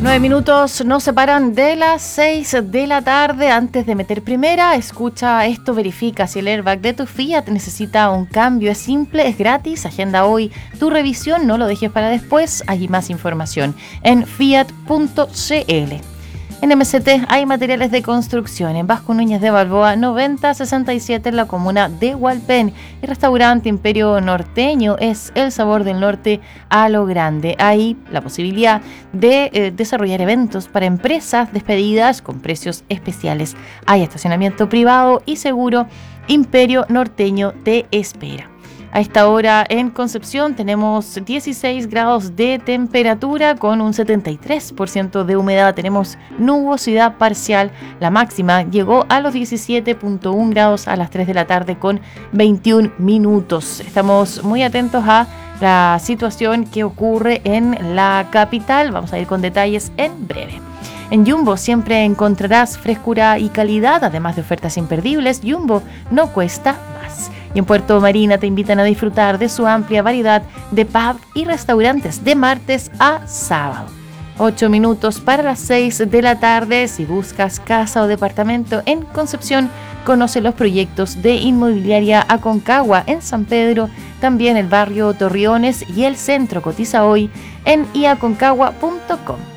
9 minutos nos separan de las 6 de la tarde. Antes de meter primera, escucha esto, verifica si el airbag de tu Fiat necesita un cambio. Es simple, es gratis. Agenda hoy tu revisión, no lo dejes para después. Hay más información en fiat.cl. En MCT hay materiales de construcción. En Vasco Núñez de Balboa 9067 en la comuna de Hualpén. El restaurante Imperio Norteño es el sabor del norte a lo grande. Hay la posibilidad de desarrollar eventos para empresas, despedidas con precios especiales. Hay estacionamiento privado y seguro. Imperio Norteño te espera. A esta hora en Concepción tenemos 16 grados de temperatura con un 73% de humedad. Tenemos nubosidad parcial. La máxima llegó a los 17.1 grados a las 3 de la tarde con 21 minutos. Estamos muy atentos a la situación que ocurre en la capital. Vamos a ir con detalles en breve. En Jumbo siempre encontrarás frescura y calidad, además de ofertas imperdibles. Jumbo no cuesta más. Y en Puerto Marina te invitan a disfrutar de su amplia variedad de pub y restaurantes de martes a sábado. 8 minutos para las 6 de la tarde. Si buscas casa o departamento en Concepción, conoce los proyectos de Inmobiliaria Aconcagua en San Pedro, también el barrio Torriones y el centro. Cotiza hoy en iaconcagua.com.